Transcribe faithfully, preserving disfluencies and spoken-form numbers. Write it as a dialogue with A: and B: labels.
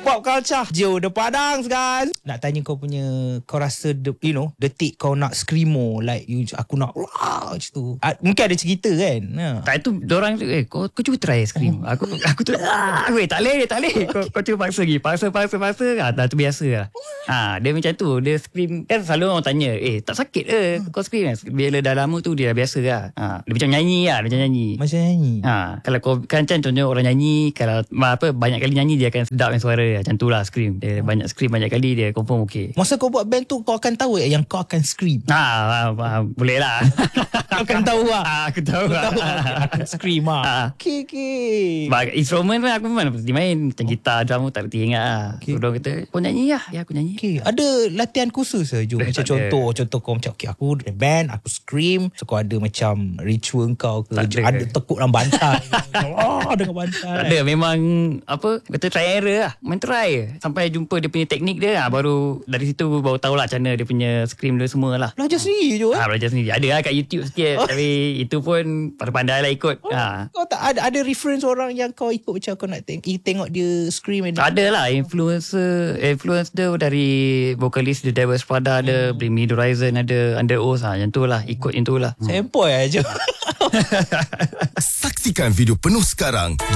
A: Pop culture. Jo The Padang guys. Nak tanya kau punya, kau rasa de, you know, detik kau nak screamo like you, aku nak wah macam tu. Ah, mungkin ada cerita kan. Ha.
B: Tak, itu dorang tu, eh kau kau cuba try scream. Oh. Aku aku tu ah, weh tak leh tak leh. Kau kau cuba paksa lagi. Paksa paksa paksa. Ah, dah tu biasa lah. Ha, dia macam tu, dia scream kan selalu orang tanya, "Eh, tak sakit ke kau scream?" Bila dah lama tu dia dah biasa lah. Ha, dia macam nyanyi lah, dia macam nyanyi.
A: Macam nyanyi.
B: Ha, kalau kau kan contohnya orang nyanyi, kalau apa banyak kali nyanyi dia akan sedapkan suara macam tu lah scream. Dia banyak scream banyak kali dia confirm okey.
A: Masa kau buat band tu kau akan tahu yang kau akan scream.
B: Ha, ha, ha boleh lah.
A: Kau akan tahu lah.
B: Ha, aku tahu lah.
A: Tahu lah. Akan scream lah.
B: Ha.
A: Okay, okay.
B: Bag, instrumen pun aku memang pasti main. Macam gitar, drum tak reti ingat lah.
A: Okay.
B: So, dia kata, kau nyanyi lah. Ya, aku nyanyi.
A: Okay. Ada latihan khusus ke Jo? Macam
B: ada.
A: contoh, contoh kau macam, okay, aku band, aku scream. So kau ada macam ritual kau ke?
B: Tak ada.
A: Ada tekuk dalam bantal. Oh, dengan bantal.
B: Tak ada, memang apa kata try error lah. Main try sampai jumpa dia punya teknik dia lah. Baru dari situ baru tahulah macam mana dia punya scream dia semua lah.
A: Belajar sendiri Jo eh?
B: Ha, belajar sendiri. Ada lah kat YouTube sikit. Oh. Tapi itu pun pandai-pandai lah ikut.
A: Oh,
B: ha.
A: Kau tak ada ada reference orang yang kau ikut macam kau nak teng- tengok dia scream and
B: Ada lah influencer influence dia dari vokalis The Devil's Prada ada, Bring Me The Horizon ada, Under Oath lah, yang tu lah, ikut yang tu lah.
A: Sempoi aja.
C: Saksikan video penuh sekarang di